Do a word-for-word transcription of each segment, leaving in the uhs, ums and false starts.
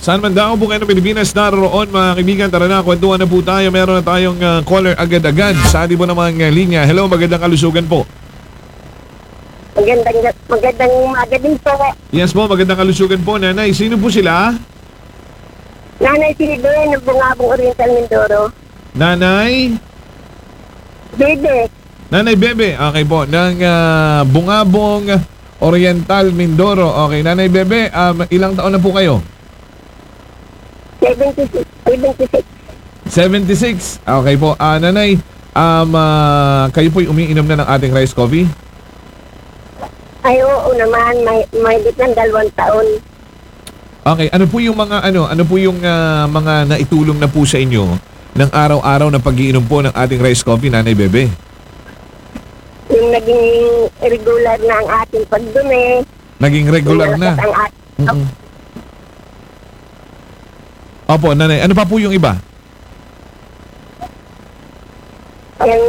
Saan man daw po kayo ng Pilipinas naroon mga kaibigan, tara na, kwentuhan na po tayo. Meron na tayong uh, caller agad-agad sa ating po namang uh, linya. Hello, magandang kalusugan po. Magandang, magandang umaga din po. Yes po, magandang kalusugan po. Nanay, sino po sila? Nanay Silvia ng Bungabong Oriental Mindoro. Nanay? Bebe, Nanay Bebe, okay po, ng uh, Bungabong Oriental Mindoro. Okay, Nanay Bebe, um, ilang taon na po kayo? seventy-six. seventy-six. seventy-six. Okay po, uh, Nanay, um, uh, kayo po'y umiinom na ng ating rice coffee? Ay, oo naman, may, may dit ng dalawang taon. Okay, ano po yung mga ano, ano po yung uh, mga naitulong na po sa inyo ng araw-araw na pag-iinom po ng ating rice coffee, Nanay Bebe? Yung naging regular na ang ating pagdumi. Naging regular na. Ang ating, Mm-mm. Opo, Nanay, ano pa po yung iba? yung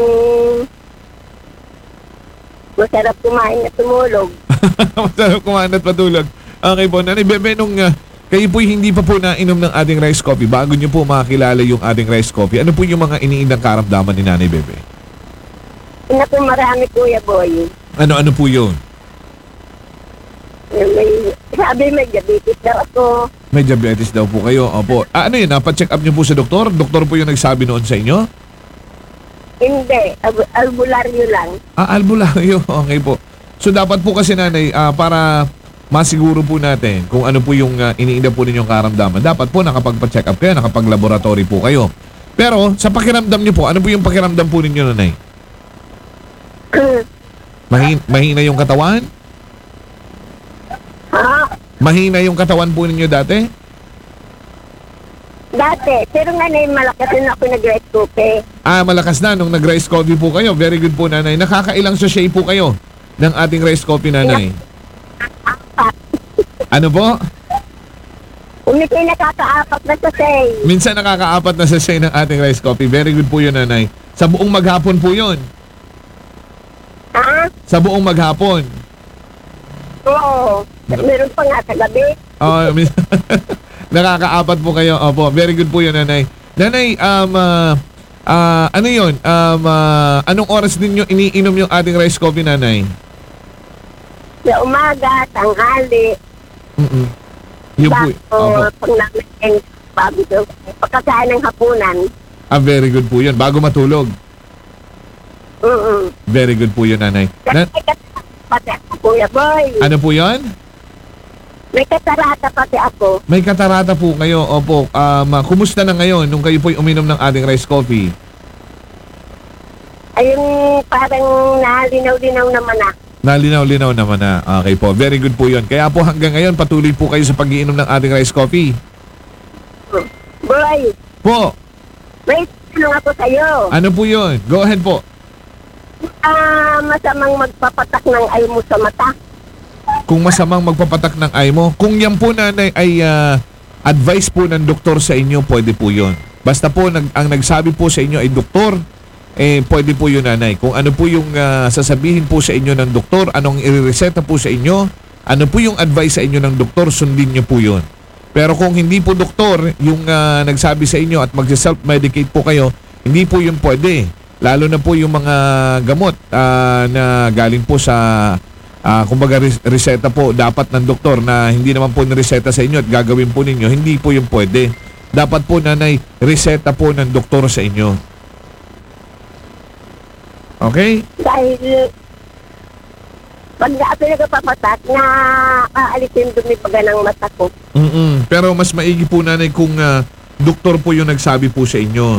masarap kumain na tumulog. Masarap kumain at patulog. Okay po, Nanay Bebe, nung uh, kayo po'y hindi pa po nainom ng ating rice coffee, bago nyo po makakilala yung ating rice coffee, ano po yung mga iniindang karamdaman ni Nanay Bebe? Naku, marami, Kuya Boy. Ano-ano po yun? May, sabi may diabetes daw ako. May diabetes daw po kayo. Opo. Ah, ano yun? Napacheck up nyo po sa doktor? Doktor po yung nagsabi noon sa inyo? Hindi, al- albularyo lang. Ah, albularyo. Okay po. So dapat po kasi, Nanay, ah, para masiguro po natin kung ano po yung uh, iniinda po ninyong karamdaman, dapat po nakapagpa-check up kayo, nakapag-laboratory po kayo. Pero sa pakiramdam nyo po, ano po yung pakiramdam po ninyo, Nanay? Mahin mahina yung katawan? Ha? Mahina yung katawan po ninyo dati? Dati, pero nga na malakas na ako nag-rice coffee. Ah, malakas na nung nag-rice coffee po kayo. Very good po, Nanay. Nakakailang sachet po kayo ng ating rice coffee, Nanay? Apat. Ano po? Umiti nakakaapat na sasay. Minsan nakakaapat na sachet ng ating rice coffee. Very good po yun, Nanay. Sa buong maghapon po yun. Ha? Sa buong maghapon. Oo. Meron pa nga sa gabi. Oh, nakakaapat po kayo. Opo, very good po yun, Nanay. Nanay, um, uh, uh, ano yun? Um, uh, anong oras ninyo iniinom yung ating rice coffee, Nanay? Sa umaga, tanghali, Mm-mm. Yun po. bago, Opo. pag namin, bago daw, pagkakain ng hapunan. Ah, very good po yun. Bago matulog. Mm-mm. Very good po yun, Nanay. Na- May katarata pati ako, Kuya Boy. ano po yun? May katarata pati ako. May katarata po kayo. Opo. Um, uh, kumusta na ngayon nung kayo po'y uminom ng ating rice coffee? Ayun, parang nalinaw-linaw naman na. Nalinaw-linaw naman na. Okay po. Very good po yun. Kaya po hanggang ngayon patuloy po kayo sa pag-iinom ng ating rice coffee. Boy, Po. may tanong ako sa'yo. Ano po yun? Go ahead po. Ah, masamang magpapatak ng ay mo sa mata. Kung masamang magpapatak ng eye mo, kung yan po, Nanay, ay uh, advice po ng doktor sa inyo, pwede po yun. Basta po, nag, ang nagsabi po sa inyo ay doktor, eh, pwede po yun, Nanay. Kung ano po yung uh, sasabihin po sa inyo ng doktor, anong ireseta po sa inyo, ano po yung advice sa inyo ng doktor, sundin nyo po yun. Pero kung hindi po doktor yung uh, nagsabi sa inyo at mag-self-medicate po kayo, hindi po yun pwede. Lalo na po yung mga gamot uh, na galing po sa, uh, kumbaga res- reseta po dapat ng doktor na hindi naman po nireseta sa inyo at gagawin po ninyo, hindi po yung pwede. Dapat po, Nanay, reseta po ng doktor sa inyo. Okay? Dahil pag na ako nagpapatak, na aalisin dumi paga ng mata ko. Mm-mm. Pero mas maigi po, Nanay, kung uh, doktor po yung nagsabi po sa inyo.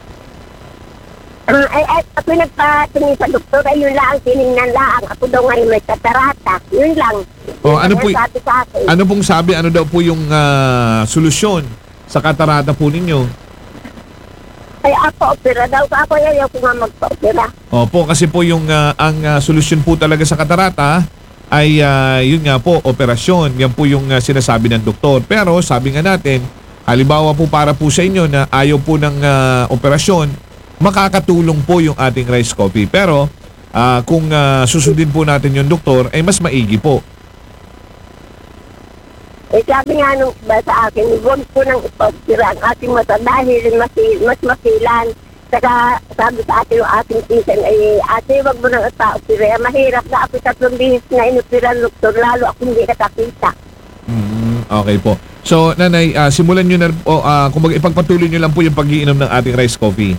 Uh, ay, ay, ako nagpatingin sa doktor, ay yun lang, tinignan lang. Ako daw ngayon may katarata. Yun lang. Oh, Yun ano ang po y- sabi sa akin. Ano pong sabi? Ano daw po yung uh, solusyon sa katarata po ninyo? Ay, ako, opera daw. Ako ayaw ko nga magpa-opera. Opo, kasi po yung uh, ang uh, solusyon po talaga sa katarata ay uh, yun nga po, operasyon. Yan po yung uh, sinasabi ng doktor. Pero sabi nga natin, halimbawa po para po sa inyo na ayaw po ng uh, operasyon, makakatulong po yung ating rice coffee. Pero uh, kung uh, susundin po natin yung doktor, ay mas maigi po. Eh, Eh, sabi nga nung iba sa akin, huwag po nang ipagtira ang ating mata dahil mas, mas masilan. Saka sabi sa akin yung ating pinsan, ay ate, wag mo nang ipagtira. Mahirap na ako tatlong bihis na inupira ng doktor, lalo ako hindi nakakita. Mm, okay po. So, nanay, ah, simulan nyo na po, uh, kung ipagpatuloy nyo lang po yung pag-iinom ng ating rice coffee.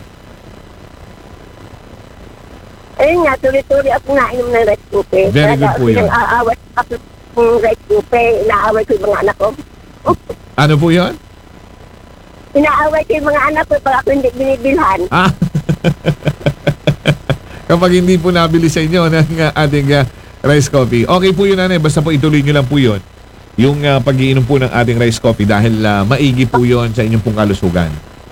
Ayun nga, tuloy-tuloy ako nainom ng rice coffee. Very good po yun. Kaya aawat ako ng rice coffee, inaaway ko yung mga anak ko. Ano po yun? Inaaway ko yung mga anak ko pag ako hindi binibilhan. Ah. Kapag hindi po nabili sa inyo ng uh, ating uh, rice coffee. Okay po yun, nanay. Basta po ituloy nyo lang po yun. Yung uh, pag-iinom po ng ating rice coffee dahil uh, maigi po yun sa inyong pong kalusugan.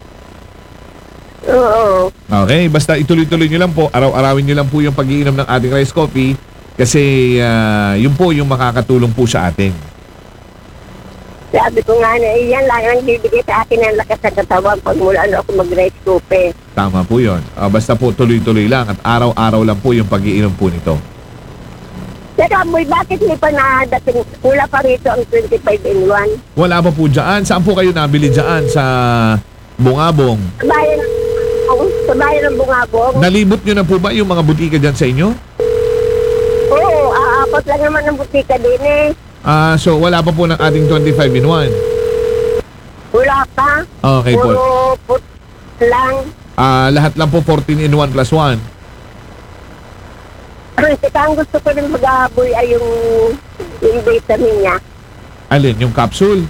Oo. Okay, basta ituloy-tuloy nyo lang po. Araw-arawin nyo lang po yung pag-iinom ng ating rice coffee kasi uh, yun po yung makakatulong po sa atin. Sabi ko nga na, yan lang ang bibigay sa akin ng lakas sa katawan pag mula ano ako mag-rice coffee. Tama po yun. Uh, basta po tuloy-tuloy lang at araw-araw lang po yung pag-iinom po nito. Teka, boy, bakit hindi pa nadating? Wala pa rito ang twenty-five in one. Wala pa po dyan. Saan po kayo nabili dyan? Sa Bungabong? Sa bayan, sa bayan ng Bungabong. Nalibot nyo na po ba yung mga butika dyan sa inyo? Oo, aapat lang naman ang butika din eh. Ah, so wala pa po ng ating twenty-five in one. Wala pa. Okay po. Puro put lang. Ah, lahat lang po fourteen in one plus one. Teka, ang gusto ko rin mag-aaboy ay yung, yung vitamin niya. Alin? Yung capsule?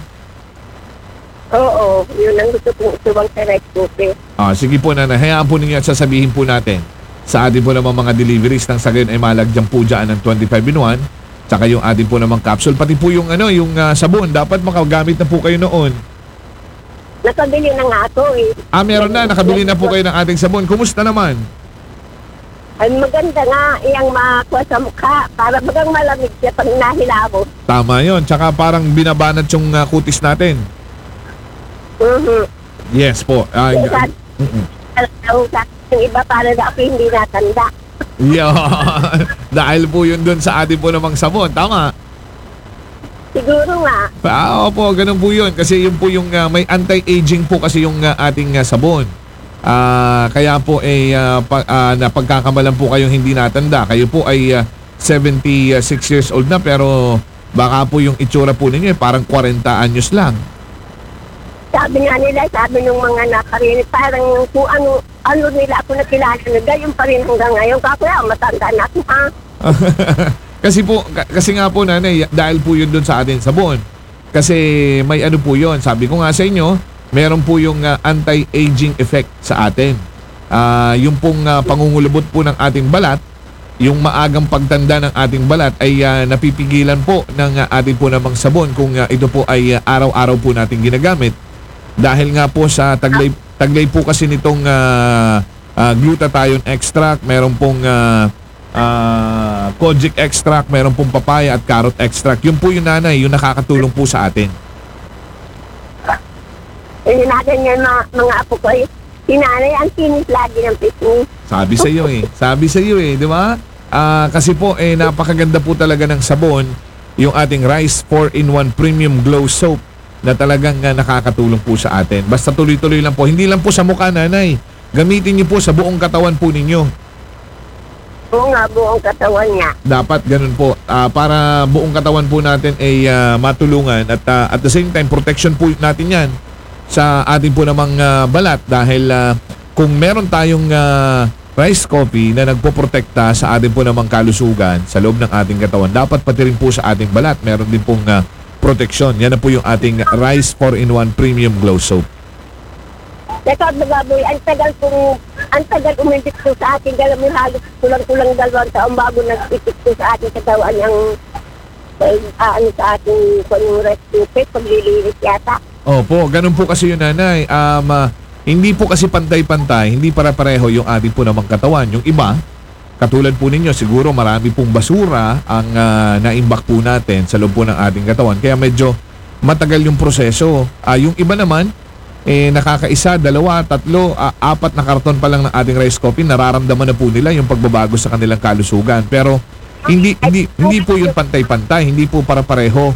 Oo, yun ang gusto kong isuwang sa rice coffee. Ah, sige po na, hayaan po ninyo at sasabihin po natin sa atin po naman mga deliveries ng sa gayon ay malagyan po dyan ng twenty-five in one. Tsaka yung atin po namang capsule. Pati po yung ano, yung uh, sabon. Dapat makagamit na po kayo noon. Nakabili na nga ako eh. Ah, meron na. Nakabili na po kayo ng ating sabon. Kumusta naman? Ay maganda nga iyang makuha sa mukha para bagang malamig siya pag nahilabot. Tama yon. Tsaka parang binabanat yung uh, kutis natin. Mhm. Yes po. Ah, Yung uh, sa- Alam sa yung iba para na ako hindi natanda. yeah. Dahil po yun dun sa atin po namang sabon. Tama. Siguro nga. Ah, opo, ganun po yun. Kasi yun po yung uh, may anti-aging po kasi yung uh, ating uh, sabon. Ah, kaya po ay uh, pa, uh, napagkakamalan po kayong hindi natanda. Kayo po ay uh, seventy-six years old na pero baka po yung itsura po ninyo eh, parang forty anyos lang. Sabi nga nila, sabi ng mga nakarinig, parang kung ano, ano nila ako nakilala na gayon pa rin hanggang ngayon. Kakuya, matanda na ako ha. Kasi po, k- kasi nga po nanay, dahil po yun dun sa atin sabon. Kasi may ano po yun, sabi ko nga sa inyo, meron po yung uh, anti-aging effect sa atin. Uh, yung pong uh, pangungulubot po ng ating balat, yung maagang pagtanda ng ating balat ay uh, napipigilan po ng uh, ating po namang sabon kung uh, ito po ay uh, araw-araw po natin ginagamit. Dahil nga po sa taglay, taglay po kasi nitong uh, uh, glutathione extract, meron pong uh, uh, kojic extract, meron pong papaya at carrot extract. Yun po yung nanay, yung nakakatulong po sa atin. Hindi natin yan mga, mga apo ko eh. Sinanay ang tinis lagi ng pisngi. Sabi sa iyo eh. Sabi sa iyo eh, di ba? Ah, kasi po eh napakaganda po talaga ng sabon, yung ating Rice four in one Premium Glow Soap na talagang uh, nakakatulong po sa atin. Basta tuloy-tuloy lang po. Hindi lang po sa mukha, nanay. Gamitin niyo po sa buong katawan po ninyo. Oo nga, buong katawan niya. Dapat ganun po. Ah, para buong katawan po natin ay ah, matulungan at ah, at the same time, protection po natin yan sa ating po namang ah, balat dahil ah, kung meron tayong ah, rice coffee na nagpoprotekta sa ating po namang kalusugan sa loob ng ating katawan, dapat pati rin po sa ating balat meron din pong ah, proteksyon. Yan na po yung ating Rice four in one Premium Glow Soap. Teka, Bagaboy, ang tagal kong, ang tagal umitik ko sa ating galam yung halos kulang-kulang dalawang taon bago nag-itik ko sa ating katawan yung uh, ano sa ating kung recipe, paglilinis yata. Opo, ganun po kasi yun, nanay. Um, ah, hindi po kasi pantay-pantay, hindi para-pareho yung ating po namang katawan. Yung iba, katulad po ninyo, siguro marami pong basura ang uh, naimbak po natin sa loob po ng ating katawan. Kaya medyo matagal yung proseso. Uh, yung iba naman, eh, nakakaisa, dalawa, tatlo, uh, apat na karton pa lang ng ating rice coffee, nararamdaman na po nila yung pagbabago sa kanilang kalusugan. Pero hindi hindi hindi po yun pantay-pantay, hindi po para-pareho.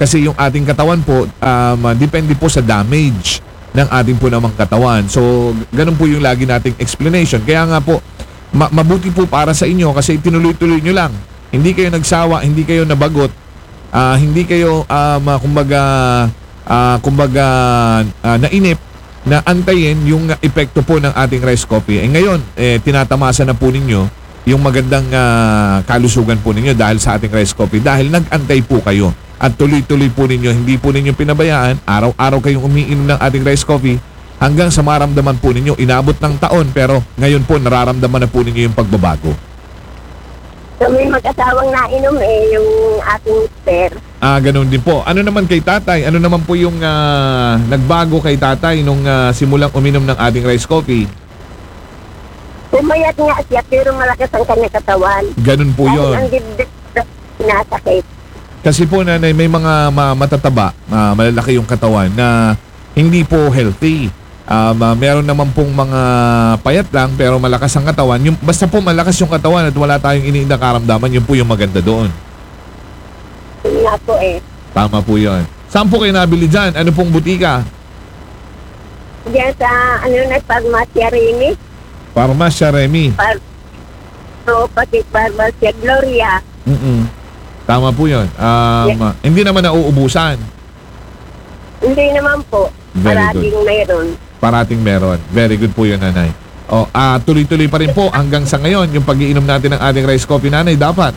Kasi yung ating katawan po, um, depende po sa damage ng ating po namang katawan. So, ganun po yung lagi nating explanation. Kaya nga po, ma- mabuti po para sa inyo kasi tinuloy-tuloy nyo lang. Hindi kayo nagsawa, hindi kayo nabagot, ah, hindi kayo, um, ah, kumbaga, ah, kumbaga, ah, nainip na antayin yung epekto po ng ating rice coffee. Eh ngayon, eh, tinatamasa na po ninyo yung magandang ah, kalusugan po ninyo dahil sa ating rice coffee. Dahil nag-antay po kayo at tuloy-tuloy po ninyo, hindi po ninyo pinabayaan, araw-araw kayong umiinom ng ating rice coffee hanggang sa maramdaman po ninyo, inabot ng taon pero ngayon po nararamdaman na po ninyo yung pagbabago. So may mag-asawang nainom eh, yung ating mister. Ah, ganun din po. Ano naman kay tatay? Ano naman po yung ah, nagbago kay tatay nung ah, simulang uminom ng ating rice coffee? Pumayat nga siya pero malakas ang kanyang katawan. Ganun po Dahil yun. ang dibdib na sinasakit. Kasi po nanay, may mga ma- matataba, ah, malalaki yung katawan na hindi po healthy. Um, ah, meron naman pong mga payat lang pero malakas ang katawan. Yung, basta po malakas yung katawan at wala tayong iniindang karamdaman, yun po yung maganda doon. Yun nga po eh. Tama po yun. Saan po kayo nabili dyan? Ano pong butika? Diyan sa ano na Farmacia Remy. Farmacia Remy. Par so, pati Farmacia Gloria. Mm-mm. Tama po yun. Um, ah, hindi naman nauubusan. Hindi naman po. Very Maraming mayroon. Parating meron. Very good po yun, nanay. O, ah, tuloy-tuloy pa rin po hanggang sa ngayon yung pag-iinom natin ng ating rice coffee, nanay, dapat.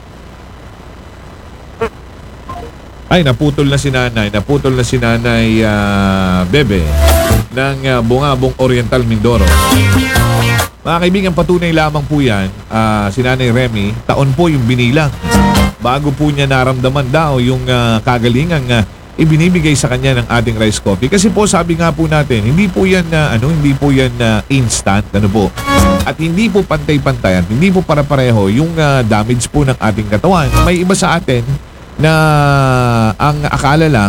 Ay, naputol na si nanay. Naputol na si nanay ah, Bebe ng ah, Bungabong Oriental Mindoro. Mga kaibigan, patunay lamang po yan. Ah, si nanay Remy, taon po yung binilang. Bago po niya naramdaman daw yung ah, kagalingang ah, ibinibigay sa kanya ng ating rice coffee. Kasi po sabi nga po natin, hindi po yan na ano, hindi po yan na instant, ano po. At hindi po pantay-pantayan, hindi po para-pareho yung uh, damage po ng ating katawan. May iba sa atin na ang akala lang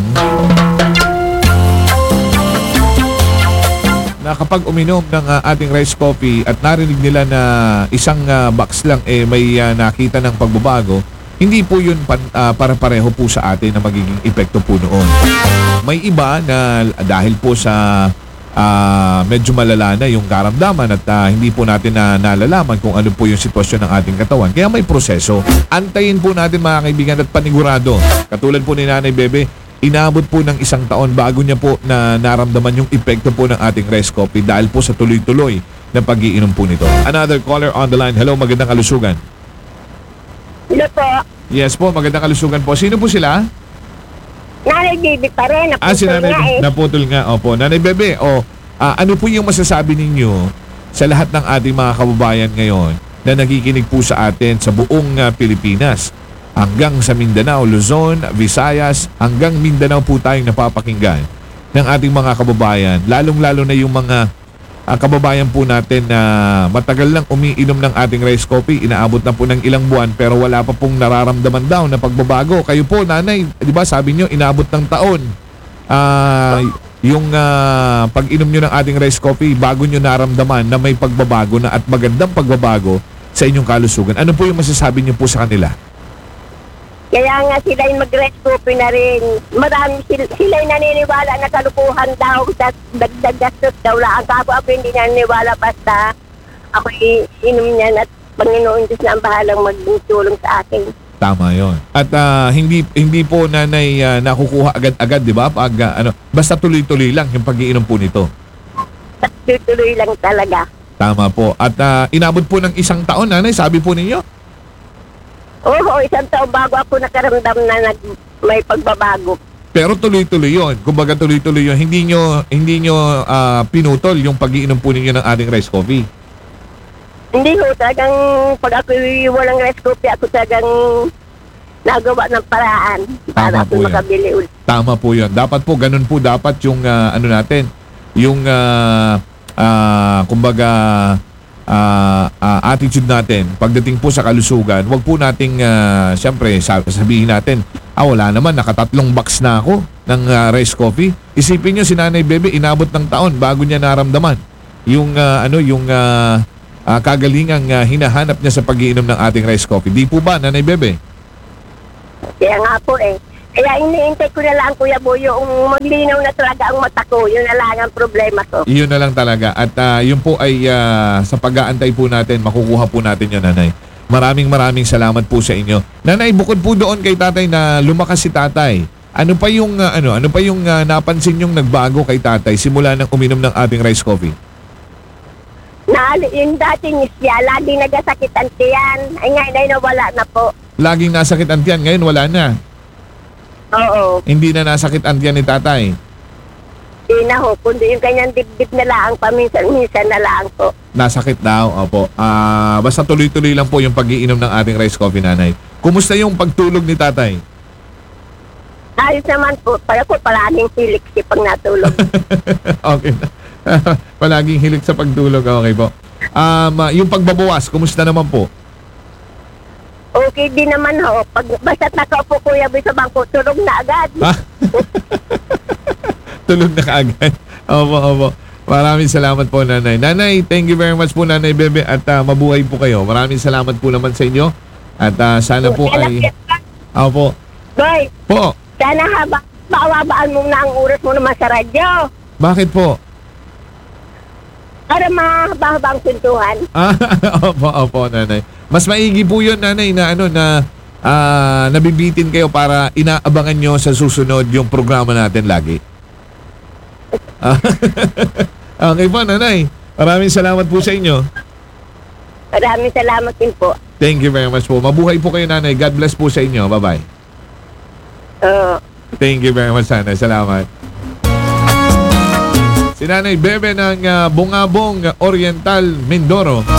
na kapag uminom ng uh, ating rice coffee at narinig nila na isang uh, box lang eh may uh, nakita ng pagbabago, hindi po yun pan, uh, para-pareho po sa atin na magiging epekto po noon. May iba na dahil po sa uh, medyo malala na yung karamdaman at uh, hindi po natin na nalalaman kung ano po yung sitwasyon ng ating katawan. Kaya may proseso. Antayin po natin mga kaibigan at panigurado. Katulad po ni Nanay Bebe, inabot po ng isang taon bago niya po na naramdaman yung epekto po ng ating rice coffee dahil po sa tuloy-tuloy na pag-iinom po nito. Another caller on the line. Hello, magandang kalusugan. Hello po. Yes po, magandang kalusugan po. Sino po sila? Nanay Bibi pa rin. Ah, si Nanay nga eh. naputol nga. Opo, Nanay Bebe, o ah, ano po yung masasabi ninyo sa lahat ng ating mga kababayan ngayon na nakikinig po sa atin sa buong ah, Pilipinas? Hanggang sa Mindanao, Luzon, Visayas, hanggang Mindanao po tayong napapakinggan ng ating mga kababayan. Lalong-lalo na yung mga ang kababayan po natin na matagal lang umiinom ng ating rice coffee, inaabot na po ng ilang buwan pero wala pa pong nararamdaman daw na pagbabago. Kayo po, nanay, di ba sabi nyo, inaabot ng taon. Ah, yung ah, pag-inom nyo ng ating rice coffee, bago nyo naramdaman na may pagbabago na at magandang pagbabago sa inyong kalusugan. Ano po yung masasabi nyo po sa kanila? Kaya nga sila'y mag-rice coffee na rin. Marami sila, sila'y naniniwala na kalukuhan daw at dagdag gastos daw lang. Ako ako hindi naniniwala basta ako inom niyan at Panginoon Diyos na ang bahalang magtulong sa akin. Tama yon. At ah, hindi hindi po nanay ah, nakukuha agad-agad, di ba? Pag ah, ano, basta tuloy-tuloy lang yung pag-iinom po nito. At tuloy lang talaga. Tama po. At ah, inabot po ng isang taon, nanay, sabi po ninyo? Oo, isang taon bago ako nakaramdam na nag, may pagbabago. Pero tuloy-tuloy yun. Kumbaga tuloy-tuloy yun. Hindi nyo, hindi nyo ah, pinutol yung pag-iinom po ninyo ng ating rice coffee. Hindi ho, talagang pag ako walang rice coffee, ako talagang nagawa ng paraan para Tama ako po yan. makabili ulit. Tama po yun. Dapat po, ganun po dapat yung ah, ano natin, yung ah, ah, kumbaga ah, ah, attitude natin pagdating po sa kalusugan. Huwag po nating ah, siyempre sabihin natin, ah wala naman, nakatatlong box na ako ng ah, rice coffee. Isipin nyo si Nanay Bebe, inabot ng taon bago niya naramdaman yung ah, ano yung ah, ah, kagalingang ah, hinahanap niya sa pag-iinom ng ating rice coffee. Di po ba, Nanay Bebe? Kaya nga po eh. Kaya iniintay ko na lang, Kuya Boy, yung maglinaw na talaga ang mata ko. Yun na lang ang problema ko. Iyon na lang talaga. At ah, yun po ay ah, sa pag-aantay po natin, makukuha po natin yun, nanay. Maraming maraming salamat po sa inyo. Nanay, bukod po doon kay tatay na lumakas si tatay, ano pa yung ah, ano, ano pa yung ah, napansin yung nagbago kay tatay simula nang uminom ng ating rice coffee? Na, yung dati niya siya, lagi nagasakit ang tiyan. Ay ngayon ay nawala na po. Laging nasakit ang tiyan, ngayon wala na. Oo. Hindi na nasakit ang tiyan ni tatay. Di na ho, kundi yung kanyang dibdib na lang, paminsan-minsan na lang po. Nasakit daw, opo. Ah, basta tuloy-tuloy lang po yung pag-iinom ng ating rice coffee, nanay. Kumusta yung pagtulog ni tatay? Ayos naman po, para po palaging silik si pag natulog. Okay na. Palaging hilig sa pagtulog. Okay po. Um, ah, yung pagbabawas, kumusta naman po? Okay din naman ho. Pag basta't nakaupo Kuya Boy sa bangko, tulog na agad. Ah? Tulog na kaagad. Opo, opo. Maraming salamat po, nanay. Nanay, thank you very much po, nanay Bebe. At ah, mabuhay po kayo. Maraming salamat po naman sa inyo. At ah, sana po ay... Opo. Boy, Po. sana haba, baawabaan mo na ang oras mo naman sa radyo. Bakit po? Para mahaba-haba ang kwentuhan. Ah, opo, opo, nanay. Mas maigi po yun, nanay, na ano, na ah, nabibitin kayo para inaabangan nyo sa susunod yung programa natin lagi. Ah, okay po, nanay. Maraming salamat po sa inyo. Maraming salamat din po. Thank you very much po. Mabuhay po kayo, nanay. God bless po sa inyo. Bye-bye. Uh, Thank you very much, nanay. Salamat. Si Nanay Bebe ng ah, Bungabong Oriental, Mindoro.